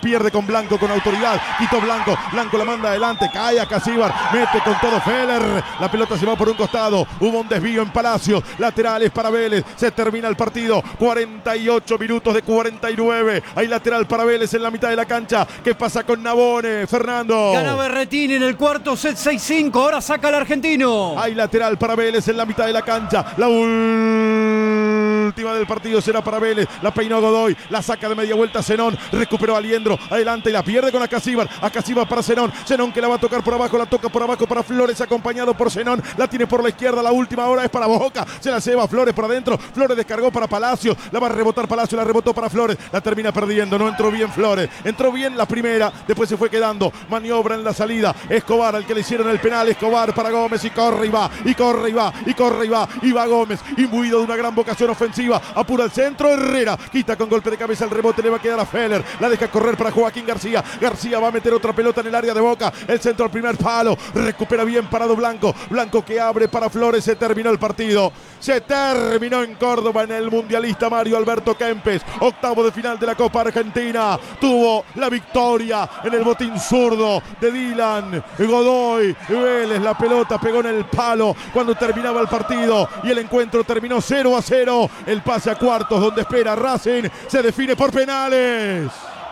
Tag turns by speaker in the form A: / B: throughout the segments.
A: pierde con Blanco, con autoridad, quitó Blanco, Blanco la manda adelante, cae a Casíbar, mete con todo Feller, la pelota se va por un costado, hubo un desvío en Palacio, laterales para Vélez, se termina el partido, 48 minutos de 49, hay lateral para Vélez en la mitad de la cancha. ¿Qué pasa con Nabone, Fernando?
B: Gana Berretini en el cuarto set 6-5, ahora saca el argentino.
A: Hay lateral para Vélez en la mitad de la cancha, la última del partido será para Vélez, la peinó Godoy, la saca de media vuelta Zenón, recuperó a Aliendro, adelante y la pierde con Acasíbar para Zenón, Zenón que la va a tocar por abajo, la toca por abajo para Flores, acompañado por Zenón, la tiene por la izquierda, la última hora es para Boca, se la lleva Flores por adentro, Flores descargó para Palacio, la va a rebotar Palacio, la rebotó para Flores, la termina perdiendo, no entró bien Flores, entró bien la primera, después se fue quedando, maniobra en la salida, Escobar al que le hicieron el penal, Escobar para Gómez y corre y va, y corre y va, y corre y va, y va Gómez, imbuido de una gran vocación ofensiva, apura el centro, Herrera, quita con golpe de cabeza el rebote, le va a quedar a Feller, la deja correr para Joaquín García, García va a meter otra pelota en el área de Boca, el centro al primer palo, recupera bien parado Blanco, Blanco que abre para Flores, se terminó el partido, se terminó en Córdoba en el mundialista Mario Alberto Kempes, octavo de final de la Copa Argentina, tuvo la victoria en el botín zurdo de Dylan Godoy, Vélez, la pelota pegó en el palo cuando terminaba el partido y el encuentro terminó 0-0, el pase a cuartos donde espera Racing se define por penales.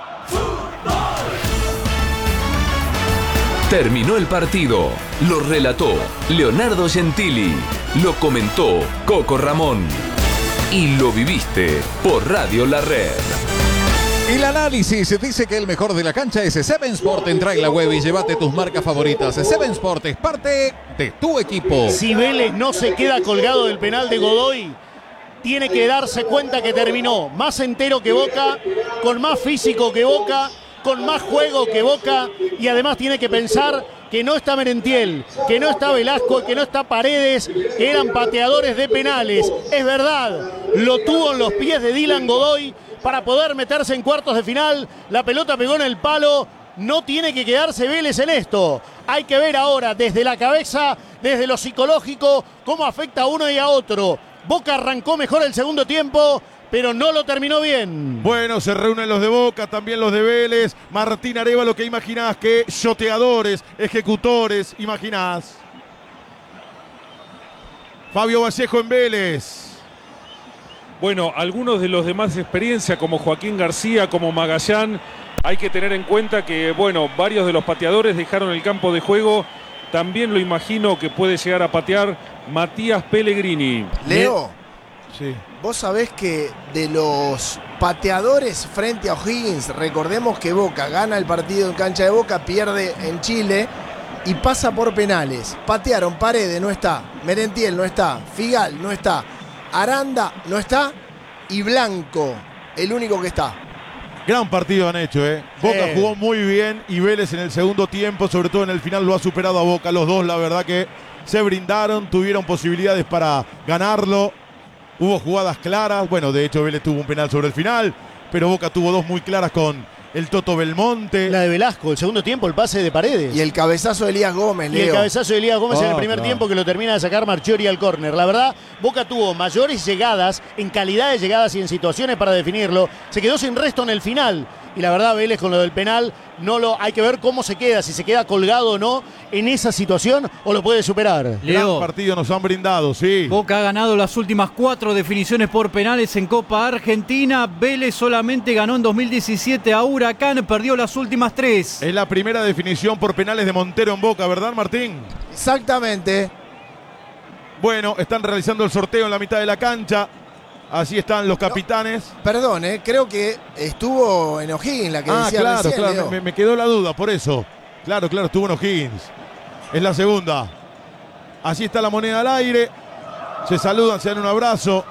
C: Terminó el partido, lo relató Leonardo Gentili, lo comentó Coco Ramón y lo viviste por Radio La Red.
D: El análisis dice que el mejor de la cancha es Seven Sport. Entra en la web y llévate tus marcas favoritas. Seven Sport es parte de tu equipo.
E: Si Vélez no se queda colgado del penal de Godoy, tiene que darse cuenta que terminó más entero que Boca, con más físico que Boca, con más juego que Boca, y además tiene que pensar que no está Merentiel, que no está Velasco, que no está Paredes, que eran pateadores de penales. Es verdad, lo tuvo en los pies de Dylan Godoy para poder meterse en cuartos de final. La pelota pegó en el palo. No tiene que quedarse Vélez en esto. Hay que ver ahora desde la cabeza, desde lo psicológico, cómo afecta a uno y a otro. Boca arrancó mejor el segundo tiempo, pero no lo terminó bien.
A: Bueno, se reúnen los de Boca, también los de Vélez. Martín Arévalo, ¿qué imaginás? ¿Qué shoteadores, ejecutores imaginás? Fabio Vallejo en Vélez.
F: Bueno, algunos de los de más experiencia, como Joaquín García, como Magallán, hay que tener en cuenta que, bueno, varios de los pateadores dejaron el campo de juego. También lo imagino que puede llegar a patear Matías Pellegrini.
G: Leo,
A: sí.
G: Vos sabés que de los pateadores frente a O'Higgins, recordemos que Boca gana el partido en cancha de Boca, pierde en Chile y pasa por penales. Patearon Paredes, no está. Merentiel no está. Figal no está. Aranda no está. Y Blanco, el único que está.
A: Gran partido han hecho, Boca jugó muy bien y Vélez en el segundo tiempo, sobre todo en el final, lo ha superado a Boca. Los dos, la verdad que se brindaron, tuvieron posibilidades para ganarlo. Hubo jugadas claras. Bueno, de hecho Vélez tuvo un penal sobre el final, pero Boca tuvo dos muy claras con el Toto Belmonte.
E: La de Velasco, el segundo tiempo, el pase de Paredes.
G: Y el cabezazo de Elías Gómez, Leo.
E: Y el cabezazo de Elías Gómez en el primer tiempo, que lo termina de sacar Marchiori al córner. La verdad, Boca tuvo mayores llegadas, en calidad de llegadas y en situaciones para definirlo. Se quedó sin resto en el final. Y la verdad, Vélez con lo del penal, hay que ver cómo se queda, si se queda colgado o no en esa situación o lo puede superar.
A: Gran partido nos han brindado, sí.
B: Boca ha ganado las últimas 4 definiciones por penales en Copa Argentina. Vélez solamente ganó en 2017 a Huracán, perdió las últimas 3.
A: Es la primera definición por penales de Montero en Boca, ¿verdad, Martín?
G: Exactamente.
A: Bueno, están realizando el sorteo en la mitad de la cancha. Así están los capitanes.
G: Perdón, creo que estuvo en O'Higgins la que decía
A: claro,
G: recién,
A: claro,
G: Leo.
A: me quedó la duda, por eso. Claro, estuvo en O'Higgins. Es la segunda. Así está la moneda al aire. Se saludan, se dan un abrazo.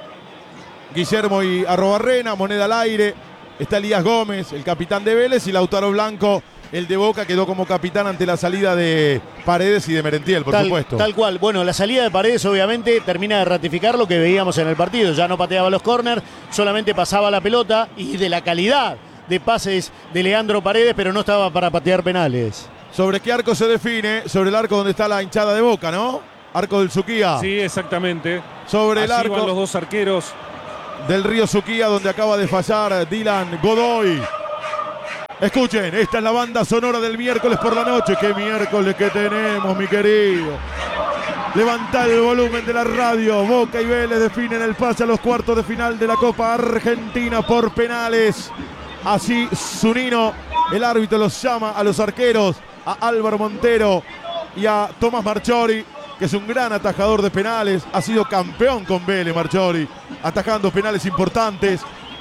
A: Guillermo y Arrobarrena, moneda al aire. Está Elías Gómez, el capitán de Vélez, y Lautaro Blanco, el de Boca, quedó como capitán ante la salida de Paredes y de Merentiel, por supuesto.
E: Tal cual. Bueno, la salida de Paredes obviamente termina de ratificar lo que veíamos en el partido. Ya no pateaba los córner, solamente pasaba la pelota, y de la calidad de pases de Leandro Paredes, pero no estaba para patear penales.
A: ¿Sobre qué arco se define? Sobre el arco donde está la hinchada de Boca, ¿no? Arco del Suquía.
F: Sí, exactamente.
A: Sobre el
F: Allí
A: arco
F: van los dos arqueros
A: del Río Suquía, donde acaba de fallar Dylan Godoy. Escuchen, esta es la banda sonora del miércoles por la noche. ¡Qué miércoles que tenemos, mi querido! Levanta el volumen de la radio. Boca y Vélez definen el pase a los cuartos de final de la Copa Argentina por penales. Así Zunino, el árbitro, los llama a los arqueros, a Álvaro Montero y a Tomás Marchiori, que es un gran atajador de penales. Ha sido campeón con Vélez, Marchiori, atajando penales importantes.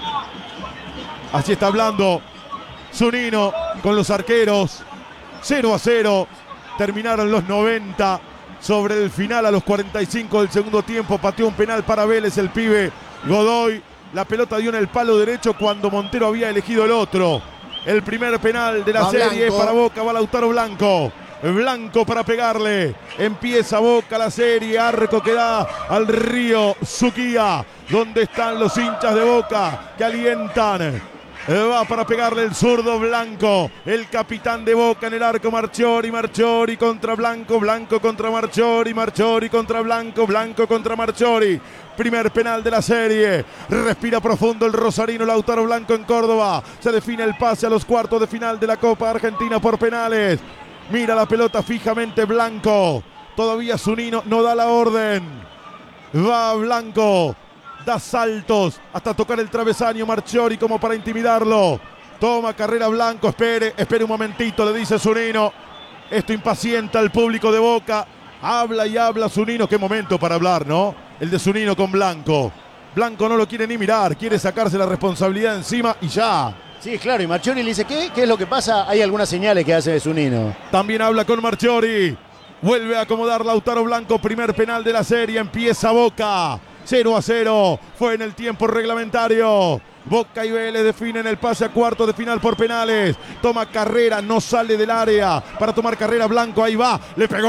A: Así está hablando Zunino con los arqueros. 0-0. Terminaron los 90. Sobre el final, a los 45 del segundo tiempo, pateó un penal para Vélez el pibe Godoy. La pelota dio en el palo derecho cuando Montero había elegido el otro. El primer penal de la serie para Boca. Va Lautaro Blanco. Blanco para pegarle. Empieza Boca la serie. Arco que da al río Suquía, donde están los hinchas de Boca que alientan. Va para pegarle el zurdo Blanco, el capitán de Boca en el arco. Marchiori, Marchiori contra Blanco, Blanco contra Marchiori, Marchiori contra Blanco, Blanco contra Marchiori. Primer penal de la serie. Respira profundo el rosarino Lautaro Blanco en Córdoba. Se define el pase a los cuartos de final de la Copa Argentina por penales. Mira la pelota fijamente Blanco. Todavía Zunino no da la orden. Va Blanco. Da saltos hasta tocar el travesaño Marchiori como para intimidarlo. Toma carrera Blanco. Espere un momentito, le dice Zunino. Esto impacienta al público de Boca. Habla y habla Zunino. Qué momento para hablar, ¿no? El de Zunino con Blanco. Blanco no lo quiere ni mirar. Quiere sacarse la responsabilidad encima y ya.
E: Sí, claro. Y Marchiori le dice, ¿qué es lo que pasa? Hay algunas señales que hace de Zunino.
A: También habla con Marchiori. Vuelve a acomodar Lautaro Blanco. Primer penal de la serie. Empieza Boca. 0-0, fue en el tiempo reglamentario. Boca y Vélez definen el pase a cuartos de final por penales. Toma carrera, no sale del área. Para tomar carrera Blanco, ahí va. Le pegó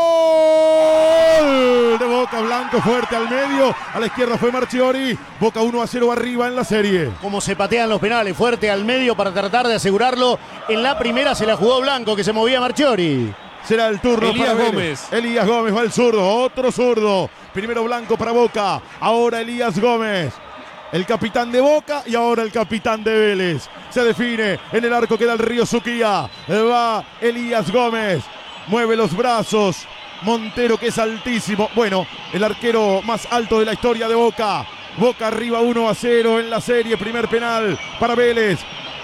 A: de Boca. Blanco fuerte al medio. A la izquierda fue Marchiori. Boca 1-0 arriba en la serie.
E: Como se patean los penales, fuerte al medio para tratar de asegurarlo. En la primera se la jugó Blanco, que se movía Marchiori.
A: Será el turno
F: Elías
A: para
F: Gómez.
A: Elías Gómez va el zurdo, otro zurdo. Primero Blanco para Boca, ahora Elías Gómez. El capitán de Boca y ahora el capitán de Vélez. Se define en el arco, queda el río Suquía. Va Elías Gómez, mueve los brazos. Montero, que es altísimo. Bueno, el arquero más alto de la historia de Boca. Boca arriba 1-0 en la serie. Primer penal para Vélez.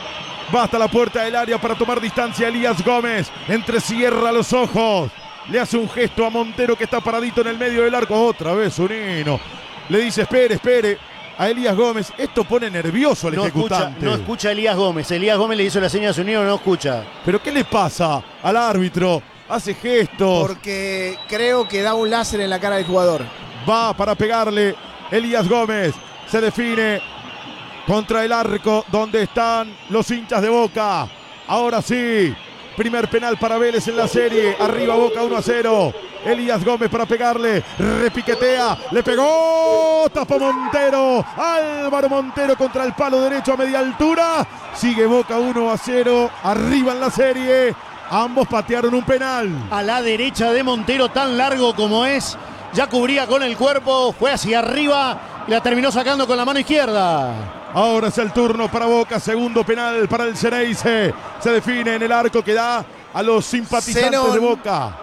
A: Va hasta la puerta del área para tomar distancia Elías Gómez. Entrecierra los ojos. Le hace un gesto a Montero, que está paradito en el medio del arco. Otra vez Zunino. Le dice, espere. A Elías Gómez. Esto pone nervioso al ejecutante.
E: No escucha a Elías Gómez. Elías Gómez le hizo la señal a Zunino, no escucha.
A: ¿Pero qué le pasa al árbitro? Hace gestos.
G: Porque creo que da un láser en la cara del jugador.
A: Va para pegarle Elías Gómez. Se define contra el arco donde están los hinchas de Boca. Ahora sí, primer penal para Vélez en la serie. Arriba Boca 1-0. Elías Gómez para pegarle. Repiquetea. Le pegó. Tapó Montero. Álvaro Montero contra el palo derecho a media altura. Sigue Boca 1-0. Arriba en la serie. Ambos patearon un penal.
E: A la derecha de Montero, tan largo como es. Ya cubría con el cuerpo. Fue hacia arriba y la terminó sacando con la mano izquierda.
A: Ahora es el turno para Boca. Segundo penal para el Ceneice. Se define en el arco que da a los simpatizantes de Boca.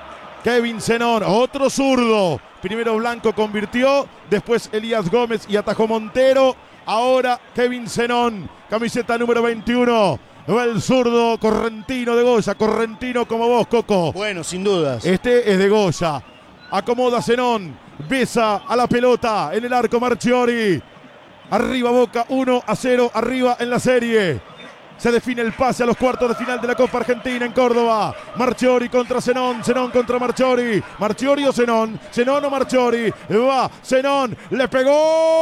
A: Kevin Zenón, otro zurdo. Primero Blanco convirtió, después Elías Gómez y atajó Montero. Ahora Kevin Zenón, camiseta número 21. Va el zurdo correntino de Goya. Correntino como vos, Coco.
E: Bueno, sin dudas.
A: Este es de Goya. Acomoda Zenón. Besa a la pelota en el arco Marchiori. Arriba Boca 1-0, arriba en la serie. Se define el pase a los cuartos de final de la Copa Argentina en Córdoba. Marchiori contra Zenón, Zenón contra Marchiori. Marchiori o Zenón, Zenón o Marchiori. Va Zenón, le pegó.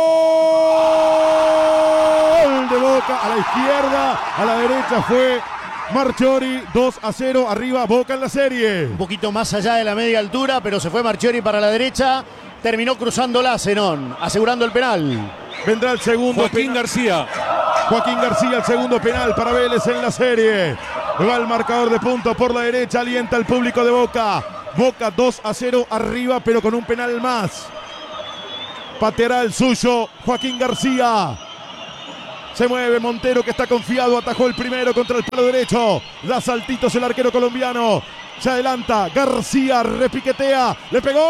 A: Gol de Boca a la izquierda, a la derecha fue Marchiori. 2-0, arriba Boca en la serie.
E: Un poquito más allá de la media altura, pero se fue Marchiori para la derecha. Terminó cruzándola Zenón, asegurando el penal.
A: Vendrá el segundo.
F: Joaquín García.
A: Joaquín García, el segundo penal para Vélez en la serie. Va el marcador de punto por la derecha, alienta al público de Boca. Boca 2-0 arriba, pero con un penal más. Pateará el suyo Joaquín García. Se mueve Montero, que está confiado. Atajó el primero contra el palo derecho. Da saltitos el arquero colombiano. Se adelanta García, repiquetea. Le pegó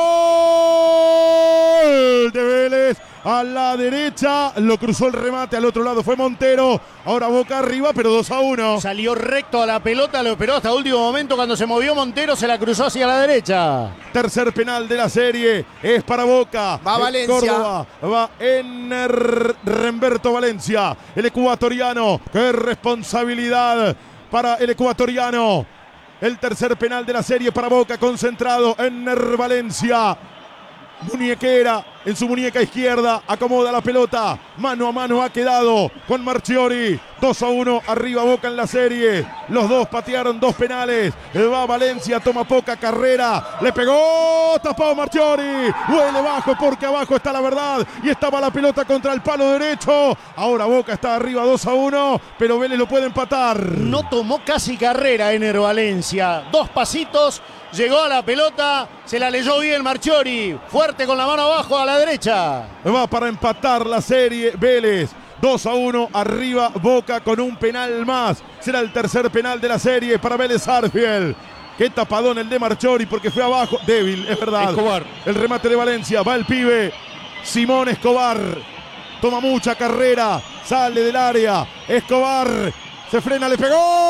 A: de Vélez a la derecha. Lo cruzó el remate. Al otro lado fue Montero. Ahora Boca arriba, pero 2-1.
E: Salió recto a la pelota, lo esperó hasta último momento. Cuando se movió Montero, se la cruzó hacia la derecha.
A: Tercer penal de la serie. Es para Boca.
G: Va Valencia.
A: Córdoba. Va Remberto Valencia. El ecuatoriano. Qué responsabilidad para el ecuatoriano. El tercer penal de la serie para Boca, concentrado en Valencia. Muñequera en su muñeca izquierda, acomoda la pelota, mano a mano ha quedado con Marchiori. 2-1, arriba Boca en la serie. Los dos patearon 2 penales. Va Valencia, toma poca carrera, le pegó, tapó Marchiori. Huele bajo porque abajo está la verdad y estaba la pelota contra el palo derecho. Ahora Boca está arriba 2-1, pero Vélez lo puede empatar.
E: No tomó casi carrera Ener Valencia. 2 pasitos. Llegó a la pelota, se la leyó bien Marchiori. Fuerte con la mano abajo a la derecha.
A: Va para empatar la serie Vélez. 2-1, arriba Boca con un penal más. Será el tercer penal de la serie para Vélez Sarsfield. Qué tapadón el de Marchiori porque fue abajo. Débil, es verdad.
F: Escobar.
A: El remate de Valencia. Va el pibe. Simón Escobar. Toma mucha carrera. Sale del área. Escobar. Se frena, le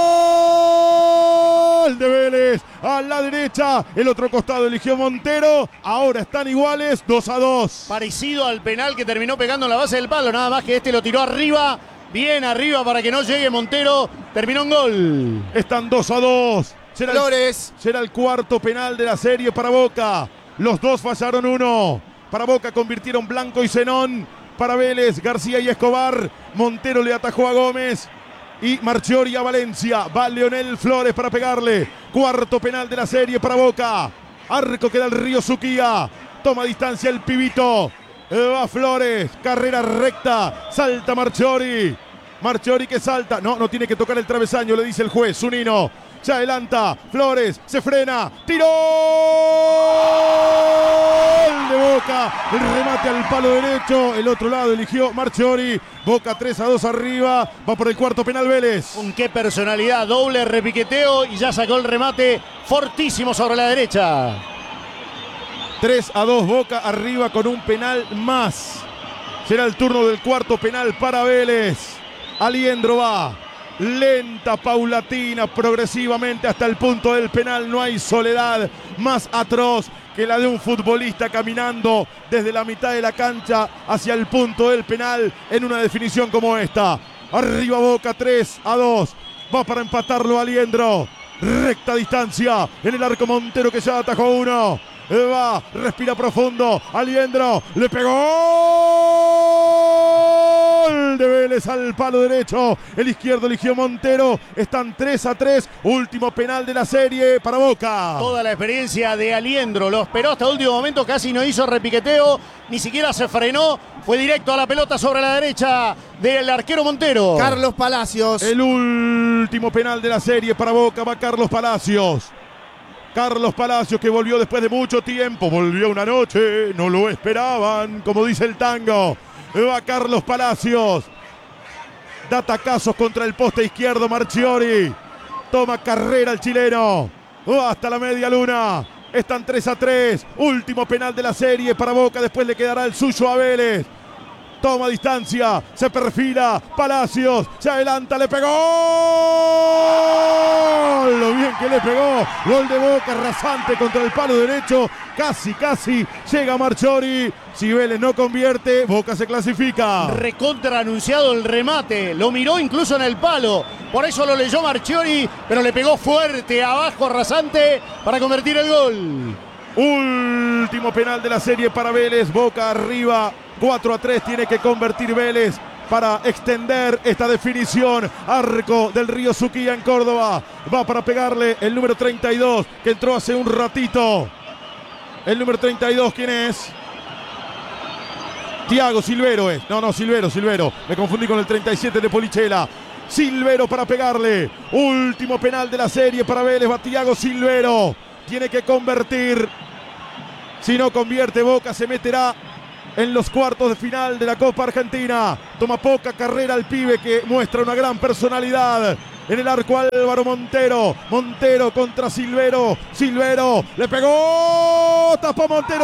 A: pegó. El de Vélez a la derecha. El otro costado eligió Montero. Ahora están iguales, 2-2.
E: Parecido al penal que terminó pegando en la base del palo. Nada más que este lo tiró arriba. Bien arriba para que no llegue Montero. Terminó en gol.
A: Están 2-2.
G: Flores.
A: Será el cuarto penal de la serie para Boca. Los dos fallaron uno. Para Boca convirtieron Blanco y Zenón. Para Vélez, García y Escobar. Montero le atajó a Gómez. Y Marchiori a Valencia. Va Leonel Flores para pegarle. Cuarto penal de la serie para Boca. Arco queda el Río Suquía. Toma distancia el pibito. Va Flores. Carrera recta. Salta Marchiori. Marchiori que salta. No tiene que tocar el travesaño, le dice el juez. Zunino. Se adelanta. Flores. Se frena. ¡Tiró! De Boca, el remate al palo derecho, el otro lado eligió Marchiori. Boca 3-2 arriba, va por el cuarto penal Vélez.
E: Con qué personalidad, doble repiqueteo y ya sacó el remate fortísimo sobre la derecha.
A: 3-2 Boca arriba con un penal más. Será el turno del cuarto penal para Vélez. Aliendro va. Lenta, paulatina, progresivamente hasta el punto del penal. No hay soledad más atroz que la de un futbolista caminando desde la mitad de la cancha hacia el punto del penal en una definición como esta. Arriba Boca 3-2. Va para empatarlo Aliendro. Recta distancia en el arco Montero que ya atajó uno. Va, respira profundo. Aliendro le pegó. De Vélez al palo derecho. El izquierdo eligió Montero. Están 3-3. Último penal de la serie para Boca.
E: Toda la experiencia de Aliendro. Lo esperó hasta el último momento. Casi no hizo repiqueteo. Ni siquiera se frenó. Fue directo a la pelota sobre la derecha del arquero Montero.
G: Carlos Palacios.
A: El último penal de la serie para Boca. Va Carlos Palacios. Carlos Palacios que volvió después de mucho tiempo. Volvió una noche. No lo esperaban. Como dice el tango. Va Carlos Palacios. Da tacazos contra el poste izquierdo Marchiori. Toma carrera el chileno. Hasta la media luna. Están 3-3. Último penal de la serie para Boca. Después le quedará el suyo a Vélez. Toma distancia. Se perfila. Palacios. Se adelanta. Le pegó. Lo bien que le pegó. Gol de Boca rasante contra el palo derecho. Casi llega Marchiori. Si Vélez no convierte, Boca se clasifica.
E: Recontra anunciado el remate. Lo miró incluso en el palo. Por eso lo leyó Marchiori. Pero le pegó fuerte abajo rasante para convertir el gol.
A: Último penal de la serie para Vélez. Boca arriba. 4-3 tiene que convertir Vélez para extender esta definición. Arco del Río Suquía en Córdoba. Va para pegarle el número 32 que entró hace un ratito. El número 32, ¿quién es? Thiago Silvero es. No, Silvero. Me confundí con el 37 de Polichela. Silvero para pegarle. Último penal de la serie para Vélez. Va Thiago Silvero. Tiene que convertir. Si no convierte Boca se meterá en los cuartos de final de la Copa Argentina. Toma poca carrera el pibe que muestra una gran personalidad. En el arco Álvaro Montero. Montero contra Silvero. Silvero le pegó. Tapó Montero.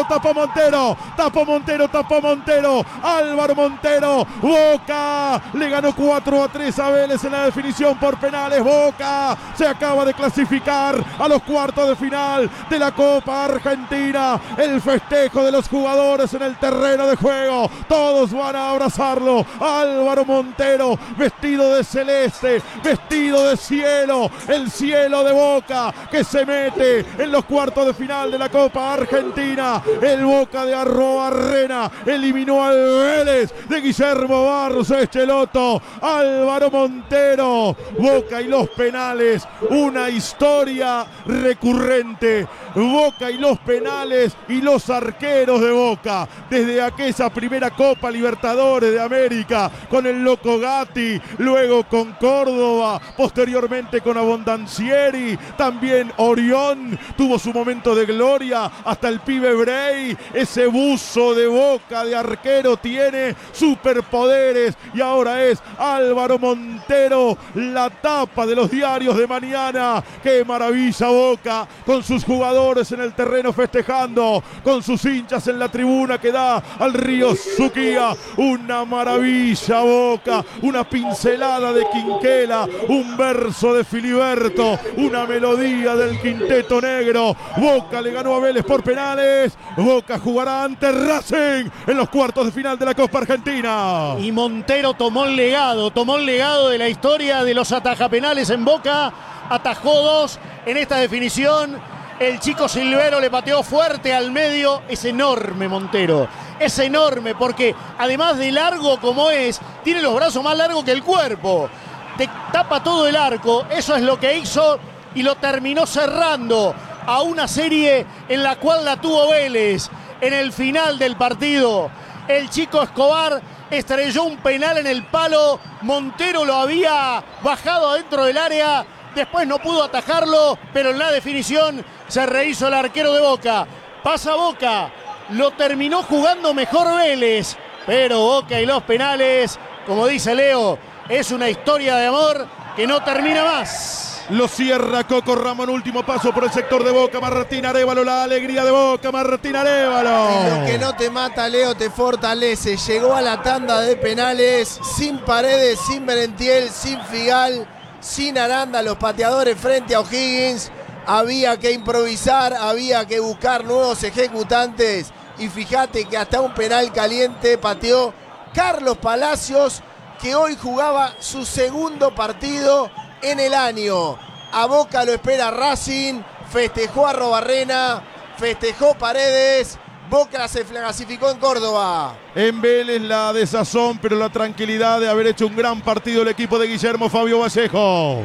A: Álvaro Montero. Boca le ganó 4-3 a Vélez en la definición por penales. Boca se acaba de clasificar a los cuartos de final de la Copa Argentina. El festejo de los jugadores en el terreno de juego. Todos van a abrazarlo. Álvaro Montero, vestido de celeste, vestido de cielo, el cielo de Boca que se mete en los cuartos de final de la Copa Argentina. El Boca de Arrobarrena eliminó al Vélez de Guillermo Barros Echeloto. Álvaro Montero, Boca y los penales, una historia recurrente. Boca y los penales y los arqueros de Boca desde aquella primera Copa Libertadores de América con el Loco Gatti, luego con Córdoba, posteriormente con Abondancieri, también Orión tuvo su momento de gloria, hasta el pibe Brey. Ese buzo de Boca de arquero tiene superpoderes y ahora es Álvaro Montero, la tapa de los diarios de mañana. Qué maravilla Boca con sus jugadores en el terreno festejando, con sus hinchas en la tribuna que da al río Suquía. Una maravilla Boca, una pincelada de Quinquela, un verso de Filiberto, una melodía del Quinteto Negro. Boca le ganó a Vélez por penales. Boca jugará ante Racing en los cuartos de final de la Copa Argentina.
E: Y Montero tomó el legado de la historia de los atajapenales en Boca. Atajó 2 en esta definición. El chico Silvero le pateó fuerte al medio. Es enorme Montero. Es enorme porque además de largo como es, tiene los brazos más largos que el cuerpo. Te tapa todo el arco. Eso es lo que hizo y lo terminó cerrando a una serie en la cual la tuvo Vélez. En el final del partido, el chico Escobar estrelló un penal en el palo. Montero lo había bajado adentro del área. Después no pudo atajarlo, pero en la definición se rehizo el arquero de Boca. Pasa Boca, lo terminó jugando mejor Vélez, pero Boca y los penales, como dice Leo, es una historia de amor que no termina más.
A: Lo cierra Coco Ramón, último paso por el sector de Boca. Martín Arévalo, la alegría de Boca, Martín Arévalo.
G: Y lo que no te mata, Leo, te fortalece. Llegó a la tanda de penales, sin Paredes, sin Merentiel, sin Figal, sin Aranda, los pateadores frente a O'Higgins. Había que improvisar, había que buscar nuevos ejecutantes. Y fíjate que hasta un penal caliente pateó Carlos Palacios, que hoy jugaba su segundo partido en el año. A Boca lo espera Racing, festejó a Arrobarrena, festejó Paredes. Boca se clasificó en Córdoba.
A: En Vélez la desazón, pero la tranquilidad de haber hecho un gran partido el equipo de Guillermo Fabio Vallejo.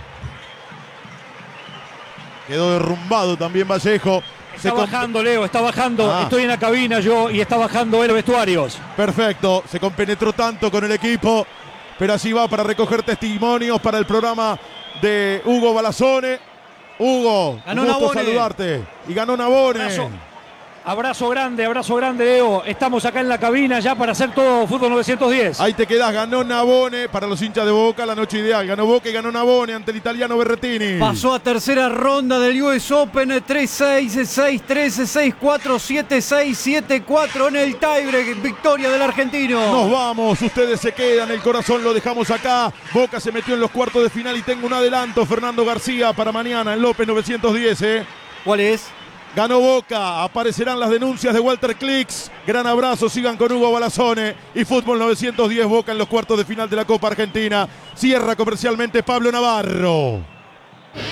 A: Quedó derrumbado también Vallejo.
H: Está bajando, Leo, está bajando. Estoy en la cabina yo y está bajando los vestuarios.
A: Perfecto, se compenetró tanto con el equipo, pero así va para recoger testimonios para el programa de Hugo Balazone. Hugo,
B: ganó
A: un gusto
B: Nabone.
A: Saludarte. Y ganó Nabone.
H: Abrazo grande, Leo. Estamos acá en la cabina ya para hacer todo Fútbol 910.
A: Ahí te quedás, ganó Nabone para los hinchas de Boca, la noche ideal. Ganó Boca y ganó Nabone ante el italiano Berrettini.
B: Pasó a tercera ronda del US Open, 3-6, 6-3, 6-4, 7-6, 7-4 en el tiebreak. Victoria del argentino.
A: Nos vamos, ustedes se quedan, el corazón lo dejamos acá. Boca se metió en los cuartos de final y tengo un adelanto, Fernando García, para mañana en López 910.
B: ¿Cuál es?
A: Ganó Boca, aparecerán las denuncias de Walter Clicks. Gran abrazo, sigan con Hugo Balazone y Fútbol 910 Boca en los cuartos de final de la Copa Argentina. Cierra comercialmente Pablo Navarro.